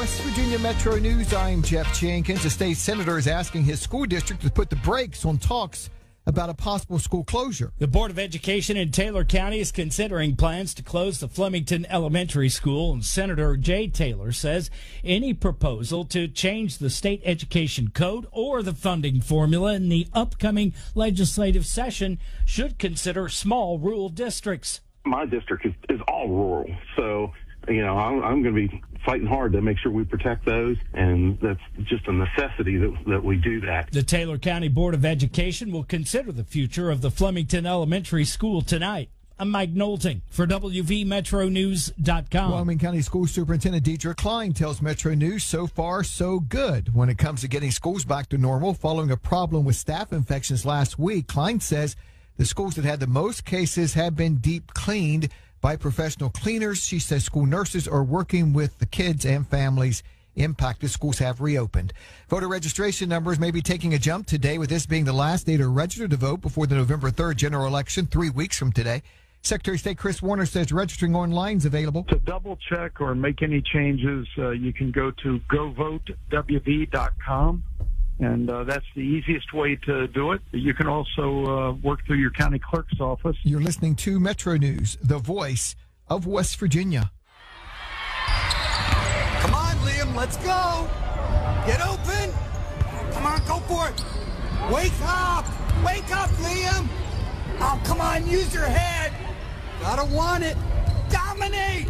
West Virginia Metro News, I'm Jeff Jenkins. A state senator is asking his school district to put the brakes on talks about a possible school closure. The Board of Education in Taylor County is considering plans to close the Flemington Elementary School, and Senator Jay Taylor says any proposal to change the state education code or the funding formula in the upcoming legislative session should consider small rural districts. My district is all rural, so I'm going to be fighting hard to make sure we protect those, and that's just a necessity that we do that. The Taylor County Board of Education will consider the future of the Flemington Elementary School tonight. I'm Mike Knowlton for WVMetroNews.com. Wyoming County School Superintendent Deidre Klein tells Metro News so far so good when it comes to getting schools back to normal following a problem with staph infections last week. Klein says the schools that had the most cases have been deep cleaned by professional cleaners. She says school nurses are working with the kids and families impacted. Schools have reopened. Voter registration numbers may be taking a jump today, with this being the last day to register to vote before the November 3rd general election, 3 weeks from today. Secretary of State Chris Warner says registering online is available. To double check or make any changes, you can go to govotewv.com. And that's the easiest way to do it. You can also work through your county clerk's office. You're listening to Metro News, the voice of West Virginia. Come on, Liam, let's go. Get open. Come on, go for it. Wake up, Liam. Oh, come on, use your head. Gotta want it. Dominate.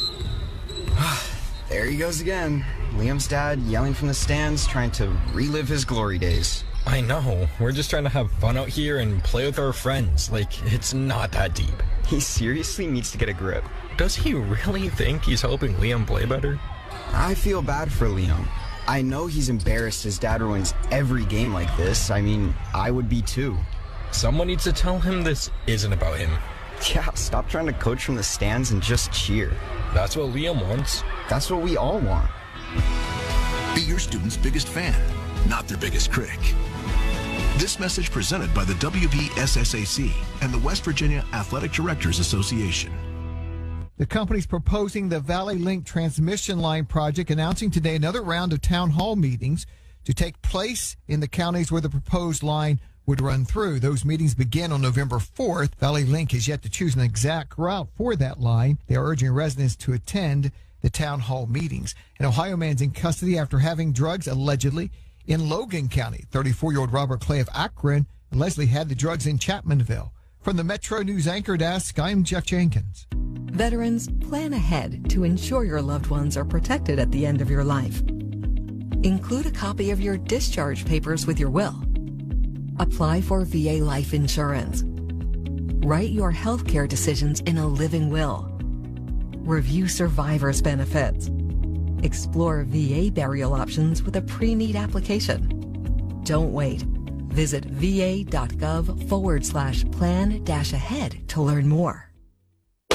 There he goes again. Liam's dad yelling from the stands, trying to relive his glory days. I know. We're just trying to have fun out here and play with our friends. It's not that deep. He seriously needs to get a grip. Does he really think he's helping Liam play better? I feel bad for Liam. I know he's embarrassed his dad ruins every game like this. I mean, I would be too. Someone needs to tell him this isn't about him. Yeah, stop trying to coach from the stands and just cheer. That's what Liam wants. That's what we all want. Be your student's biggest fan, not their biggest critic. This message presented by the WVSSAC and the West Virginia Athletic Directors Association. The company's proposing the Valley Link transmission line project, announcing today another round of town hall meetings to take place in the counties where the proposed line would run through. Those meetings begin on November 4th. Valley Link has yet to choose an exact route for that line. They are urging residents to attend the town hall meetings. An Ohio man's in custody after having drugs allegedly in Logan County. 34-year-old Robert Clay of Akron allegedly had the drugs in Chapmanville. From the Metro News Anchor Desk, I'm Jeff Jenkins. Veterans, plan ahead to ensure your loved ones are protected at the end of your life. Include a copy of your discharge papers with your will. Apply for VA life insurance. Write your health care decisions in a living will. Review survivor's benefits. Explore VA burial options with a pre-need application. Don't wait. Visit va.gov/plan-ahead to learn more.